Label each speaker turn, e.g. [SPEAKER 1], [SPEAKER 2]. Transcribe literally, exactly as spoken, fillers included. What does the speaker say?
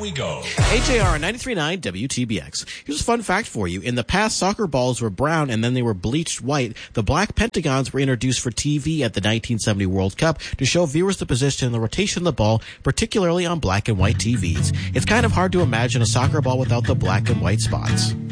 [SPEAKER 1] we go.
[SPEAKER 2] A J R ninety-three point nine W T B X. Here's a fun fact for you. In the past, soccer balls were brown and then they were bleached white. The black pentagons were introduced for T V at the nineteen seventy World Cup to show viewers the position and the rotation of the ball, particularly on black and white T Vs. It's kind of hard to imagine a soccer ball without the black and white spots.